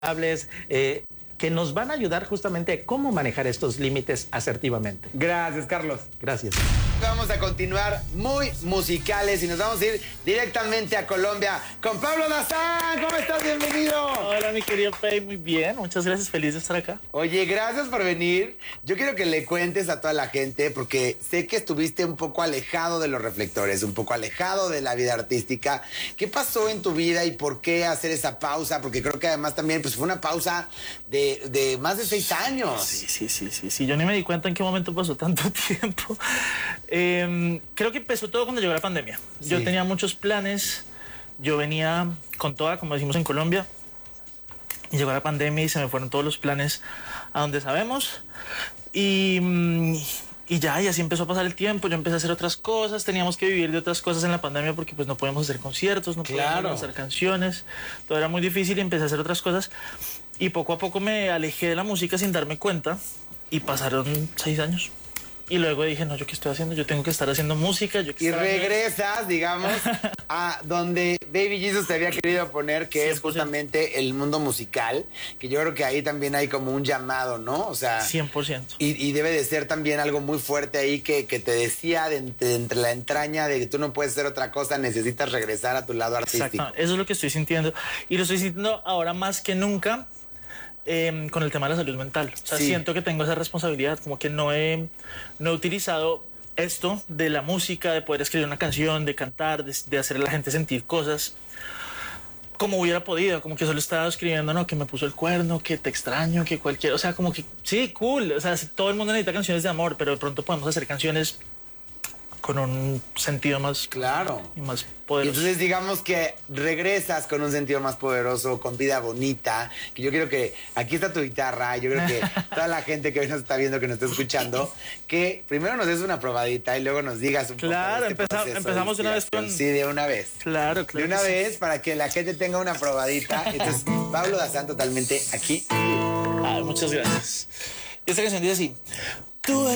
saludables, que nos van a ayudar justamente a cómo manejar estos límites asertivamente. Gracias, Carlos. Gracias. Vamos a continuar muy musicales y nos vamos a ir directamente a Colombia con Pablo Dazán. ¿Cómo estás? Bienvenido. Hola, mi querido Pei, muy bien. Muchas gracias, feliz de estar acá. Oye, gracias por venir. Yo quiero que le cuentes a toda la gente, porque sé que estuviste un poco alejado de los reflectores, un poco alejado de la vida artística. ¿Qué pasó en tu vida y por qué hacer esa pausa? Porque creo que además también pues, fue una pausa de más de 6 años. Sí. Yo ni me di cuenta en qué momento pasó tanto tiempo. Creo que empezó todo cuando llegó la pandemia. Sí. Yo tenía muchos planes. Yo venía con toda, como decimos en Colombia. Y llegó la pandemia y se me fueron todos los planes a donde sabemos. Y así empezó a pasar el tiempo. Yo empecé a hacer otras cosas. Teníamos que vivir de otras cosas en la pandemia porque pues no podíamos hacer conciertos, no podíamos hacer canciones. Todo era muy difícil y empecé a hacer otras cosas. Y poco a poco me alejé de la música sin darme cuenta. Y pasaron 6 años. Y luego dije, no, ¿yo qué estoy haciendo? Yo tengo que estar haciendo música. Y regresas, digamos, a donde Baby Jesus te había querido poner, que 100%. Es justamente el mundo musical, que yo creo que ahí también hay como un llamado, ¿no? O sea, 100%. Y debe de ser también algo muy fuerte ahí que te decía de entre la entraña de que tú no puedes hacer otra cosa, necesitas regresar a tu lado artístico. Exacto, eso es lo que estoy sintiendo. Y lo estoy sintiendo ahora más que nunca. Con el tema de la salud mental. O sea, siento que tengo esa responsabilidad, como que no he utilizado esto de la música, de poder escribir una canción, de cantar, de hacer a la gente sentir cosas como hubiera podido, como que solo estaba escribiendo, no, que me puso el cuerno, que te extraño, que cualquier, o sea, como que sí, cool, o sea, todo el mundo necesita canciones de amor, pero de pronto podemos hacer canciones con un sentido más claro y más poderoso. Y entonces digamos que regresas con un sentido más poderoso, con vida bonita, que yo quiero que aquí está tu guitarra, yo creo que toda la gente que hoy nos está viendo, que nos está escuchando, que primero nos des una probadita y luego nos digas un poco de este empezamos de una vez con... Sí, de una vez. Claro. De una vez para que la gente tenga una probadita. Entonces, Pablo Dazán totalmente aquí. Muchas gracias. Esta canción dice así. Tú